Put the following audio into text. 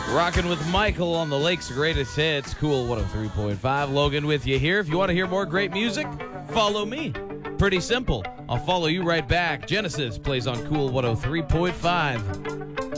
Rocking with Michael on the Lake's Greatest Hits, Cool 103.5. Logan with you here. If you want to hear more great music, follow me. Pretty simple. I'll follow you right back. Genesis plays on Cool 103.5.